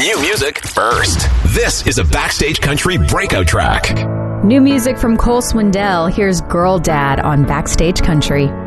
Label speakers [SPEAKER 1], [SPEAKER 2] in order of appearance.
[SPEAKER 1] New music first. This is a Backstage Country breakout track.
[SPEAKER 2] New music from Cole Swindell. Here's Girl Dad on Backstage Country.